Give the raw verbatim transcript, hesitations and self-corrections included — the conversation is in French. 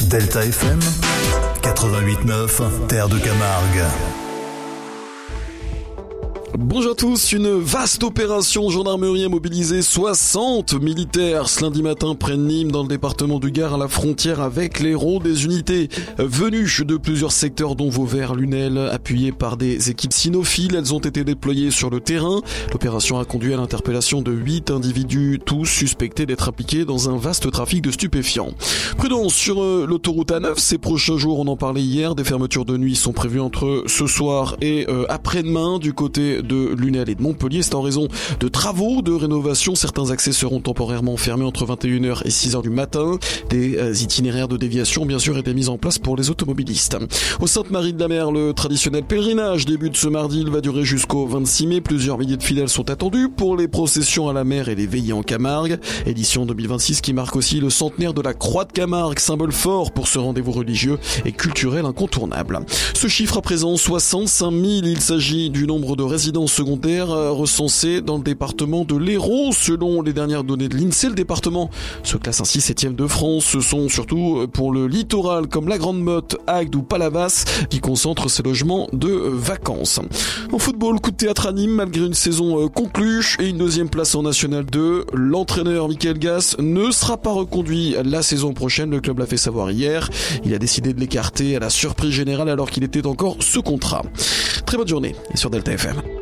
Delta F M quatre-vingt-huit neuf, Terre de Camargue. Bonjour à tous, une vaste opération gendarmerie a mobilisé soixante militaires ce lundi matin près de Nîmes dans le département du Gard à la frontière avec l'Hérault. Des unités venues de plusieurs secteurs dont Vauvert, Lunel, appuyées par des équipes cynophiles. Elles ont été déployées sur le terrain. L'opération a conduit à l'interpellation de huit individus, tous suspectés d'être impliqués dans un vaste trafic de stupéfiants. Prudence sur l'autoroute A neuf, ces prochains jours, on en parlait hier, des fermetures de nuit sont prévues entre ce soir et euh, après-demain du côté de Lunel et de Montpellier. C'est en raison de travaux de rénovation. Certains accès seront temporairement fermés entre vingt et une heures et six heures du matin. Des itinéraires de déviation, bien sûr, étaient mis en place pour les automobilistes. Au Sainte-Marie-de-la-Mer, le traditionnel pèlerinage débute ce mardi. Il va durer jusqu'au vingt-six mai. Plusieurs milliers de fidèles sont attendus pour les processions à la mer et les veillées en Camargue. Édition deux mille vingt-six qui marque aussi le centenaire de la Croix de Camargue, symbole fort pour ce rendez-vous religieux et culturel incontournable. Ce chiffre à présent, soixante-cinq mille. Il s'agit du nombre de résidents secondaires recensés dans le département de l'Hérault. Selon les dernières données de l'INSEE, le département se classe ainsi septième de France. Ce sont surtout pour le littoral comme la Grande Motte, Agde ou Palavas qui concentrent ces logements de vacances. En football, coup de théâtre à Nîmes malgré une saison conclue et une deuxième place en National deux. L'entraîneur Michael Gass ne sera pas reconduit la saison prochaine. Le club l'a fait savoir hier. Il a décidé de l'écarter à la surprise générale alors qu'il était encore sous contrat. Très bonne journée et sur Delta F M.